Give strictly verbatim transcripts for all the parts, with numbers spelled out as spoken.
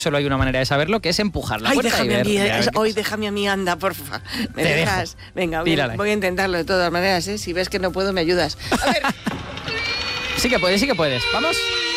Solo hay una manera de saberlo, que es empujar la Ay, puerta y déjame ver. a mí, ya, es, hoy déjame a mí, anda, porfa. ¿Me Te dejas? dejo. Venga, voy, voy a intentarlo de todas maneras, ¿eh? Si ves que no puedo, me ayudas. A ver. Sí que puedes, sí que puedes. ¿Vamos?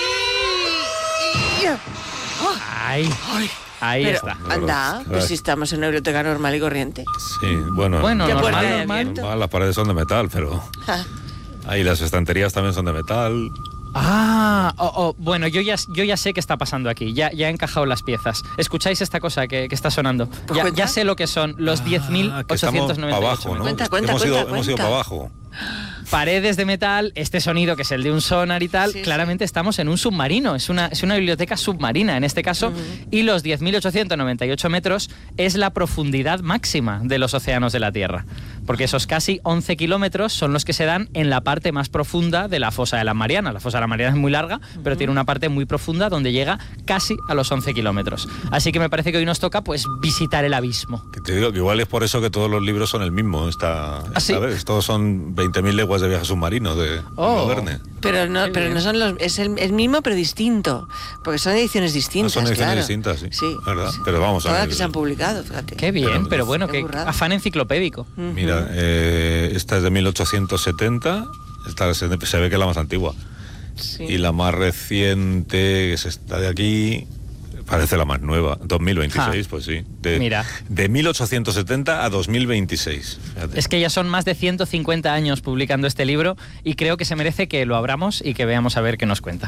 Oh. Ahí. Ahí Pero, está. Anda, pues si estamos en una biblioteca normal y corriente. Sí, bueno. Bueno, ¿Qué normal, puerta de normal. viento? Normal, las paredes son de metal, pero... Ah. Ahí las estanterías también son de metal. Ah, oh, oh, bueno, yo ya, yo ya sé qué está pasando aquí, ya, ya he encajado las piezas. ¿Escucháis esta cosa que, que está sonando? Pues Ya, cuenta. ya sé lo que son los Ah, diez mil que estamos ochocientos noventa y para ocho abajo, ¿no? metros. Cuenta, cuenta, hemos, cuenta, ido, hemos ido cuenta. para abajo. Paredes de metal, este sonido que es el de un sonar y tal, Sí, claramente estamos en un submarino, es una, es una biblioteca submarina en este caso, Uh-huh. y los diez mil ochocientos noventa y ocho metros es la profundidad máxima de los océanos de la Tierra, porque esos casi once kilómetros son los que se dan en la parte más profunda de la fosa de las Marianas. La fosa de las Marianas es muy larga, pero tiene una parte muy profunda donde llega casi a los once kilómetros. Así que me parece que hoy nos toca pues visitar el abismo. Que te digo que igual es por eso que todos los libros son el mismo esta, esta sí? vez. Todos son veinte mil leguas de viaje submarino de Oh. Julio Verne. Pero no, Qué pero bien. no son los, es el, el mismo pero distinto, porque son ediciones No, distintas. son ediciones claro. distintas, sí. Sí, ¿Verdad? sí. Pero vamos a Todas ver. que se han publicado, fíjate. Qué bien, Pero- pero bueno, Qué qué burrada. afán enciclopédico. Ujú. Mira, eh, esta es de mil ochocientos setenta. Esta se, se ve que es la más antigua. Sí. Y la más reciente, que es esta de aquí, parece la más nueva. dos mil veintiséis, Ah, pues sí. De, mira. de mil ochocientos setenta a dos mil veintiséis. Fíjate. Es que ya son más de ciento cincuenta años publicando este libro y creo que se merece que lo abramos y que veamos a ver qué nos cuenta.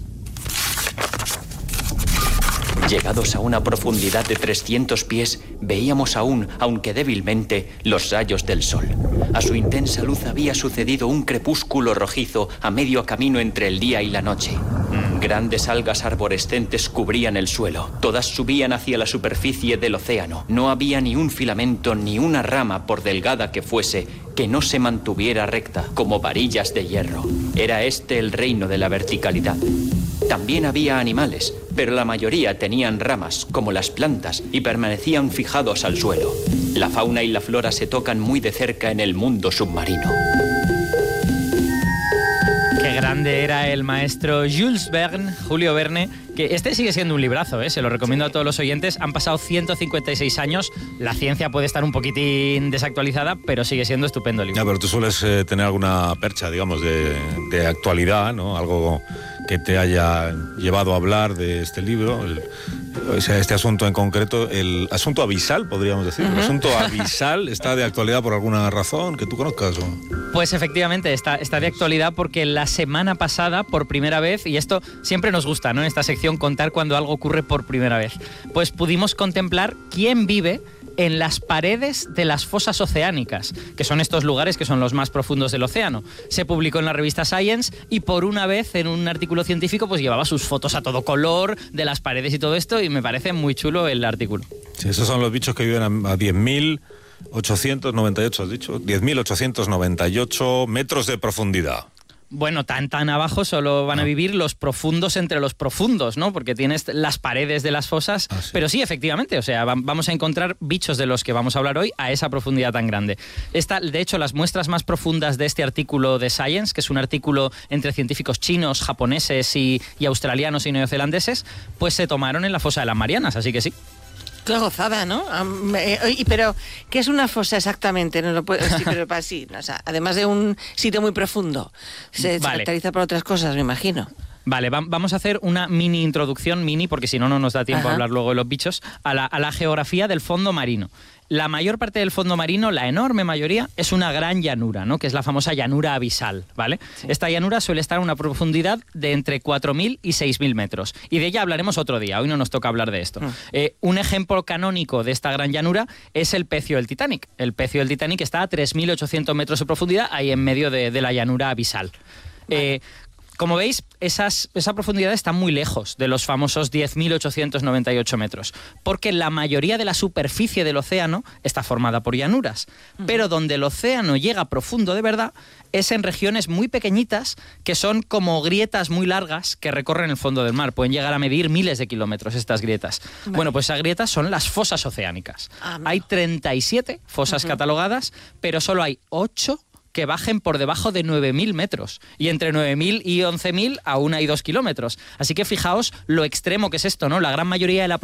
Llegados a una profundidad de trescientos pies, veíamos aún, aunque débilmente, los rayos del sol. A su intensa luz había sucedido un crepúsculo rojizo a medio camino entre el día y la noche. Grandes algas arborescentes cubrían el suelo. Todas subían hacia la superficie del océano. No había ni un filamento ni una rama, por delgada que fuese, que no se mantuviera recta, como varillas de hierro. Era este el reino de la verticalidad. También había animales, pero la mayoría tenían ramas, como las plantas, y permanecían fijados al suelo. La fauna y la flora se tocan muy de cerca en el mundo submarino. Qué grande era el maestro Jules Verne, Julio Verne, que este sigue siendo un librazo, ¿eh? Se lo recomiendo a todos los oyentes. Han pasado ciento cincuenta y seis años, la ciencia puede estar un poquitín desactualizada, pero sigue siendo estupendo libro. Ya, pero tú sueles eh, tener alguna percha, digamos, de, de actualidad, ¿no? Algo que te haya llevado a hablar de este libro, el, o sea, este asunto en concreto, el asunto abisal, podríamos decir. Uh-huh. El asunto abisal está de actualidad por alguna razón que tú conozcas, ¿o? Pues efectivamente, está, está de actualidad porque la semana pasada, por primera vez, y esto siempre nos gusta, ¿no? En esta sección contar cuando algo ocurre por primera vez, pues pudimos contemplar quién vive en las paredes de las fosas oceánicas, que son estos lugares que son los más profundos del océano. Se publicó en la revista Science y por una vez en un artículo científico pues llevaba sus fotos a todo color de las paredes y todo esto, y me parece muy chulo el artículo. Sí, esos son los bichos que viven a, a diez mil ochocientos noventa y ocho, has dicho, diez mil ochocientos noventa y ocho metros de profundidad. Bueno, tan tan abajo solo van a vivir los profundos entre los profundos, ¿no? Porque tienes las paredes de las fosas, ah, sí. Pero sí, efectivamente, o sea, va, vamos a encontrar bichos de los que vamos a hablar hoy a esa profundidad tan grande. Esta, de hecho, las muestras más profundas de este artículo de Science, que es un artículo entre científicos chinos, japoneses y, y australianos y neozelandeses, pues se tomaron en la fosa de las Marianas, así que sí. Qué gozada, ¿no? Um, eh, eh, pero, ¿qué es una fosa exactamente? No lo puedo decir, pero para sí. O sea, además de un sitio muy profundo, se Vale. caracteriza por otras cosas, me imagino. Vale, va, vamos a hacer una mini introducción, mini, porque si no, no nos da tiempo Ajá. a hablar luego de los bichos, a la, a la geografía del fondo marino. La mayor parte del fondo marino, la enorme mayoría, es una gran llanura, ¿no? Que es la famosa llanura abisal, ¿vale? Sí. Esta llanura suele estar a una profundidad de entre cuatro mil y seis mil metros. Y de ella hablaremos otro día, hoy no nos toca hablar de esto. Mm. Eh, un ejemplo canónico de esta gran llanura es el pecio del Titanic. El pecio del Titanic está a tres mil ochocientos metros de profundidad, ahí en medio de, de la llanura abisal. Vale. Eh, Como veis, esas, esa profundidad está muy lejos de los famosos diez mil ochocientos noventa y ocho metros, porque la mayoría de la superficie del océano está formada por llanuras, uh-huh. Pero donde el océano llega profundo de verdad es en regiones muy pequeñitas que son como grietas muy largas que recorren el fondo del mar. Pueden llegar a medir miles de kilómetros estas grietas. Vale. Bueno, pues esas grietas son las fosas oceánicas. Ah, no. Hay treinta y siete fosas uh-huh. catalogadas, pero solo hay ocho que bajen por debajo de nueve mil metros. Y entre nueve mil y once mil aún hay dos kilómetros. Así que fijaos lo extremo que es esto, ¿no? La gran mayoría de la